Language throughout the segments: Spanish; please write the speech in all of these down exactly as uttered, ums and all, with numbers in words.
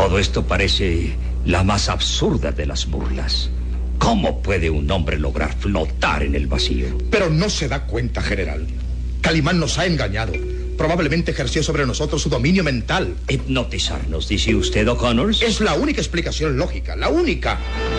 Todo esto parece la más absurda de las burlas. ¿Cómo puede un hombre lograr flotar en el vacío? Pero no se da cuenta, general. Calimán nos ha engañado. Probablemente ejerció sobre nosotros su dominio mental. Hipnotizarnos, dice usted, O'Connors. Es la única explicación lógica, la única.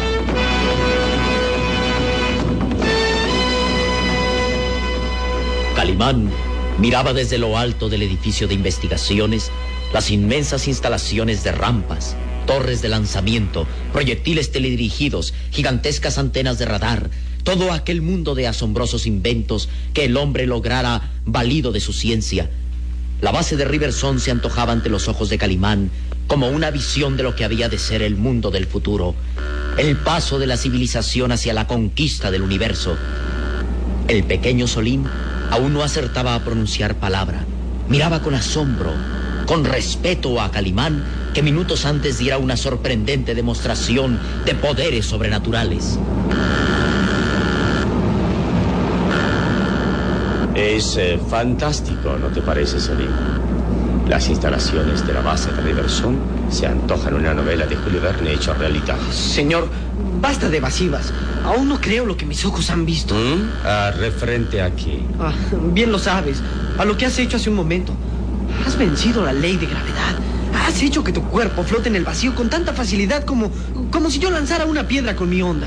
Calimán miraba desde lo alto del edificio de investigaciones las inmensas instalaciones de rampas, torres de lanzamiento, proyectiles teledirigidos, gigantescas antenas de radar, todo aquel mundo de asombrosos inventos que el hombre lograra valido de su ciencia. La base de Riversong se antojaba ante los ojos de Calimán como una visión de lo que había de ser el mundo del futuro, el paso de la civilización hacia la conquista del universo. El pequeño Solín aún no acertaba a pronunciar palabra. Miraba con asombro, con respeto a Calimán, que minutos antes diera una sorprendente demostración de poderes sobrenaturales. Es eh, fantástico, ¿no te parece, Solín? Las instalaciones de la base de Riversong se antojan una novela de Julio Verne hecho realidad. Señor, basta de evasivas. Aún no creo lo que mis ojos han visto. ¿Mm? Ah, referente a qué. Ah, bien lo sabes. A lo que has hecho hace un momento. Has vencido la ley de gravedad. Has hecho que tu cuerpo flote en el vacío con tanta facilidad como, como si yo lanzara una piedra con mi onda.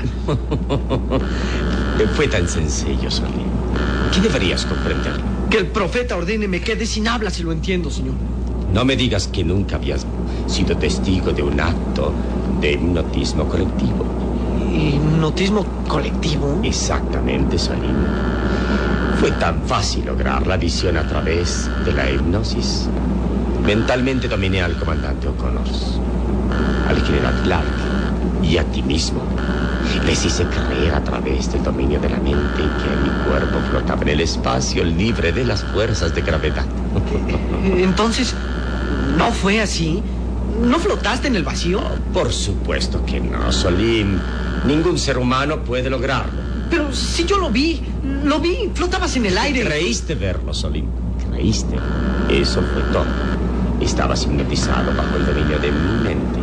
Fue tan sencillo, Solín. ¿Qué deberías comprenderlo? Que el profeta ordene me quede sin habla, si lo entiendo, señor. No me digas que nunca habías sido testigo de un acto de hipnotismo colectivo. ¿Hipnotismo colectivo? Exactamente, Solín. Fue tan fácil lograr la visión a través de la hipnosis. Mentalmente dominé al comandante O'Connors, al general Clark y a ti mismo. Les hice creer a través del dominio de la mente que mi cuerpo flotaba en el espacio libre de las fuerzas de gravedad. Entonces, ¿no fue así? ¿No flotaste en el vacío? Oh, por supuesto que no, Solín. Ningún ser humano puede lograrlo. Pero si yo lo vi, lo vi, flotabas en el aire. Creíste verlo, Solín. Creíste. Eso fue todo. Estabas hipnotizado bajo el dominio de mi mente.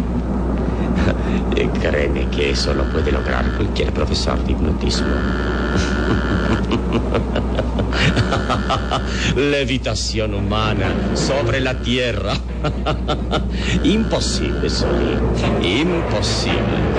Créeme que eso lo puede lograr cualquier profesor de hipnotismo. Levitación humana sobre la tierra. Imposible, Solín. Imposible.